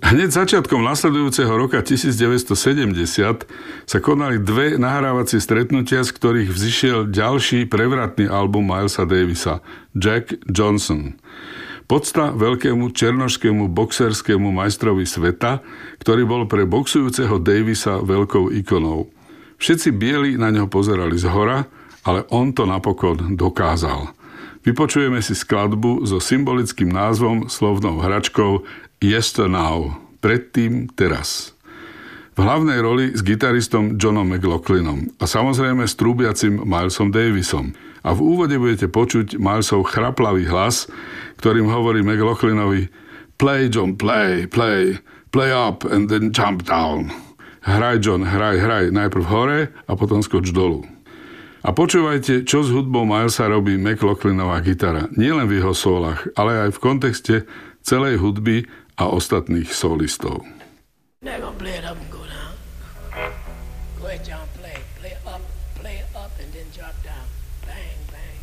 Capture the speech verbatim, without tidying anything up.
Hneď začiatkom nasledujúceho roka devätnásťsedemdesiat sa konali dve nahrávacie stretnutia, z ktorých vzišiel ďalší prevratný album Milesa Davisa, Jack Johnson. Podsta veľkému černošskému boxerskému majstrovi sveta, ktorý bol pre boxujúceho Davisa veľkou ikonou. Všetci bieli na neho pozerali zhora, ale on to napokon dokázal. Vypočujeme si skladbu so symbolickým názvom, slovnou hračkou Yester Now, predtým teraz. V hlavnej roli s gitaristom Johnom McLaughlinom a samozrejme s trúbiacim Milesom Davisom. A v úvode budete počuť Milesov chraplavý hlas, ktorým hovorí McLaughlinovi Play John, play, play, play up and then jump down. Hraj John, hraj, hraj, najprv hore a potom skoč dolu. A počúvajte, čo s hudbou Milesa robí McLaughlinová gitara. Nielen v jeho sólach, ale aj v kontexte celej hudby a ostatných solistov. Now gonna play it up and go down. Go ahead, John, play. Play up, play up, and then drop down. Bang, bang.